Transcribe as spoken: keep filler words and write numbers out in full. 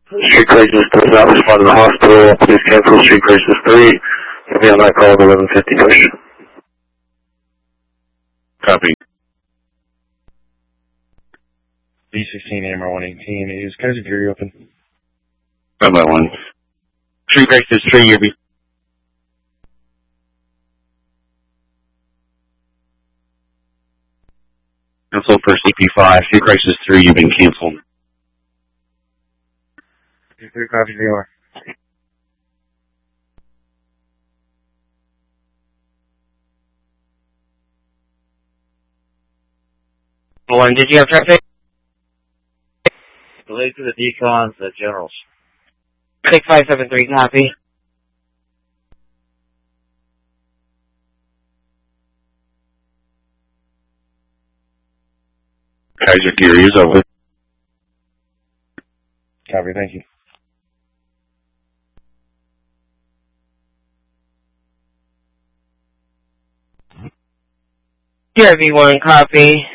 Street Crisis does not respond to the hospital. Please cancel Street Crisis three. You'll be on that call at eleven fifty push. Copy. B sixteen, A M R one eighteen. Is Kaiser Fury open? One by one. Street Crisis three, you'll be. Cancel for C P five. Street Crisis three, you've been canceled. three copy V R. One, did you have traffic? Delayed to the decons, the generals. six five seven three, copy. Kaiser Fury is over. Copy, thank you. Here, V one, copy.